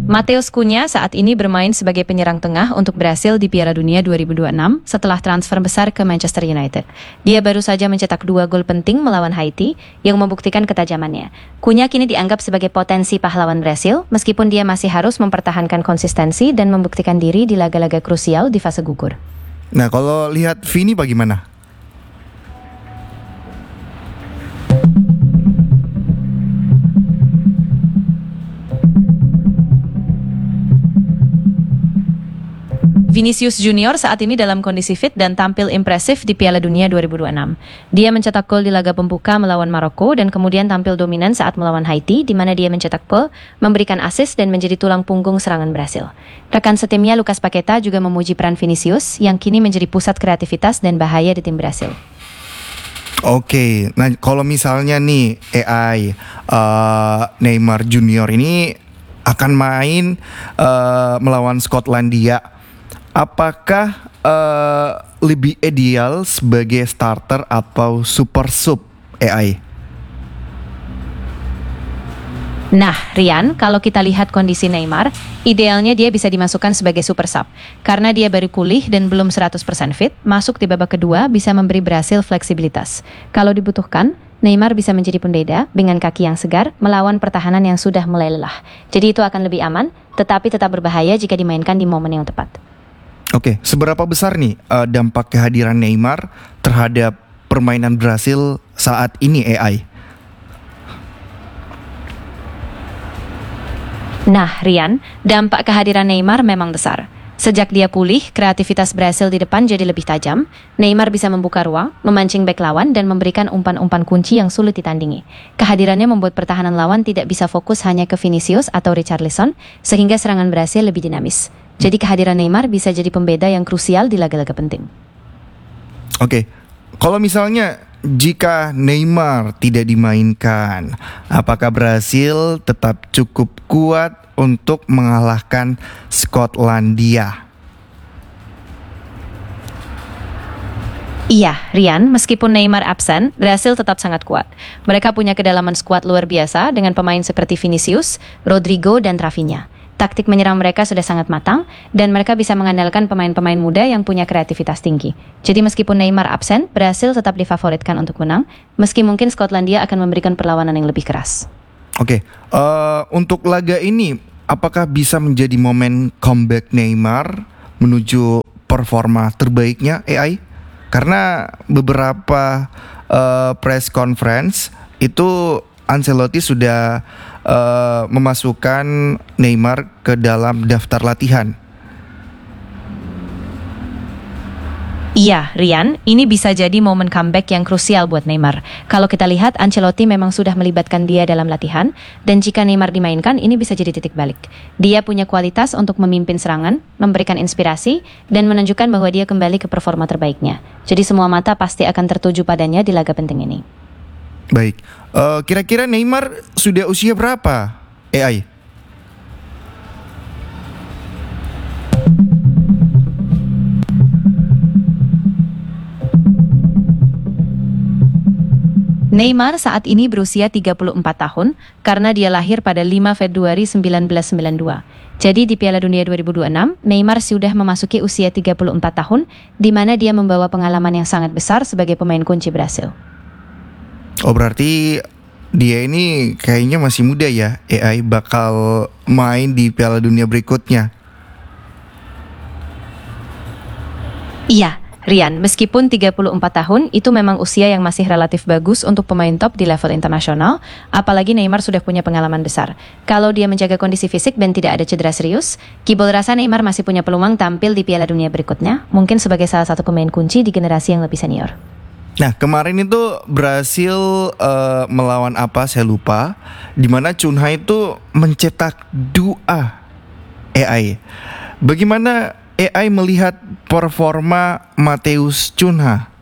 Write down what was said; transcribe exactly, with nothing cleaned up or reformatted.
Mateus Cunha saat ini bermain sebagai penyerang tengah untuk Brasil di Piala Dunia dua ribu dua puluh enam setelah transfer besar ke Manchester United. Dia baru saja mencetak dua gol penting melawan Haiti yang membuktikan ketajamannya. Cunha kini dianggap sebagai potensi pahlawan Brasil meskipun dia masih harus mempertahankan konsistensi dan membuktikan diri di laga-laga krusial di fase gugur. Nah, kalau lihat Vini bagaimana? Vinicius Junior saat ini dalam kondisi fit dan tampil impresif di Piala Dunia dua ribu dua puluh enam. Dia mencetak gol di laga pembuka melawan Maroko dan kemudian tampil dominan saat melawan Haiti di mana dia mencetak gol, memberikan assist dan menjadi tulang punggung serangan Brasil. Rekan setimnya Lucas Paqueta juga memuji peran Vinicius yang kini menjadi pusat kreativitas dan bahaya di tim Brasil. Oke, nah kalau misalnya nih A I uh, Neymar Junior ini akan main uh, melawan Skotlandia, apakah uh, lebih ideal sebagai starter atau super sub A I? Nah, Rian, kalau kita lihat kondisi Neymar, idealnya dia bisa dimasukkan sebagai super sub. Karena dia baru pulih dan belum seratus persen fit, masuk di babak kedua bisa memberi Brasil fleksibilitas. Kalau dibutuhkan, Neymar bisa menjadi pembeda dengan kaki yang segar melawan pertahanan yang sudah mulai lelah. Jadi itu akan lebih aman, tetapi tetap berbahaya jika dimainkan di momen yang tepat. Oke, seberapa besar nih uh, dampak kehadiran Neymar terhadap permainan Brasil saat ini A I? Nah, Rian, dampak kehadiran Neymar memang besar. Sejak dia pulih, kreativitas Brasil di depan jadi lebih tajam. Neymar bisa membuka ruang, memancing bek lawan, dan memberikan umpan-umpan kunci yang sulit ditandingi. Kehadirannya membuat pertahanan lawan tidak bisa fokus hanya ke Vinicius atau Richarlison, sehingga serangan Brasil lebih dinamis. Jadi kehadiran Neymar bisa jadi pembeda yang krusial di laga-laga penting. Oke, kalau misalnya jika Neymar tidak dimainkan, apakah Brasil tetap cukup kuat untuk mengalahkan Skotlandia? Iya, Rian, meskipun Neymar absen, Brasil tetap sangat kuat. Mereka punya kedalaman skuad luar biasa dengan pemain seperti Vinicius, Rodrigo, dan Rafinha. Taktik menyerang mereka sudah sangat matang, dan mereka bisa mengandalkan pemain-pemain muda yang punya kreativitas tinggi. Jadi meskipun Neymar absen, Brasil tetap difavoritkan untuk menang, meski mungkin Skotlandia akan memberikan perlawanan yang lebih keras. Oke, uh, untuk laga ini, apakah bisa menjadi momen comeback Neymar menuju performa terbaiknya A I? Karena beberapa uh, press conference itu Ancelotti sudah uh, memasukkan Neymar ke dalam daftar latihan. Iya, Rian, ini bisa jadi momen comeback yang krusial buat Neymar. Kalau kita lihat, Ancelotti memang sudah melibatkan dia dalam latihan, dan jika Neymar dimainkan, ini bisa jadi titik balik. Dia punya kualitas untuk memimpin serangan, memberikan inspirasi, dan menunjukkan bahwa dia kembali ke performa terbaiknya. Jadi semua mata pasti akan tertuju padanya di laga penting ini. Baik, uh, kira-kira Neymar sudah usia berapa, A I? Neymar saat ini berusia tiga puluh empat tahun karena dia lahir pada lima Februari seribu sembilan ratus sembilan puluh dua. Jadi di Piala Dunia dua ribu dua puluh enam, Neymar sudah memasuki usia tiga puluh empat tahun, di mana dia membawa pengalaman yang sangat besar sebagai pemain kunci Brasil. Oh, berarti dia ini kayaknya masih muda ya, A I bakal main di Piala Dunia berikutnya. Iya, Rian, meskipun tiga puluh empat tahun, itu memang usia yang masih relatif bagus untuk pemain top di level internasional, apalagi Neymar sudah punya pengalaman besar. Kalau dia menjaga kondisi fisik dan tidak ada cedera serius, Kibol rasa Neymar masih punya peluang tampil di Piala Dunia berikutnya, mungkin sebagai salah satu pemain kunci di generasi yang lebih senior. Nah, kemarin itu Brasil uh, melawan apa saya lupa, di mana Cunha itu mencetak dua A I. Bagaimana A I melihat performa Mateus Cunha?